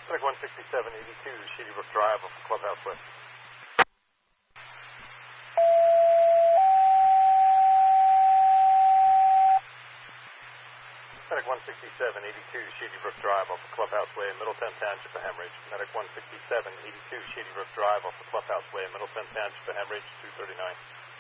Medic 16782, Shady Brook Drive off the Clubhouse Way. Medic 16782, Shady Brook Drive off the Clubhouse Way, Middletown Township, a hemorrhage. Medic 16782, Shady Brook Drive off the Clubhouse Way, Middletown Township, a hemorrhage, 239.